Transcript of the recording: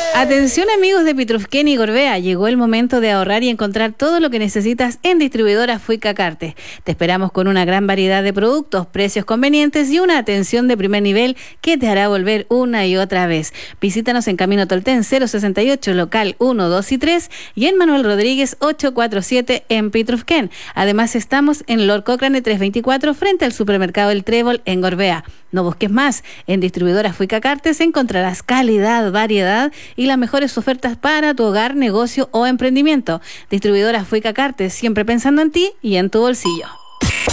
Atención amigos de Pitrufquén y Gorbea, llegó el momento de ahorrar y encontrar todo lo que necesitas en Distribuidora Fuica Cartes. Te esperamos con una gran variedad de productos, precios convenientes y una atención de primer nivel que te hará volver una y otra vez. Visítanos en Camino Tolten 068, local 1, 2 y 3 y en Manuel Rodríguez 847 en Pitrufquén. Además estamos en Lord Cochrane 324 frente al supermercado El Trébol en Gorbea. No busques más, en Distribuidora Fuica Cartes encontrarás calidad, variedad y las mejores ofertas para tu hogar, negocio o emprendimiento. Distribuidora Fuica Cartes, siempre pensando en ti y en tu bolsillo.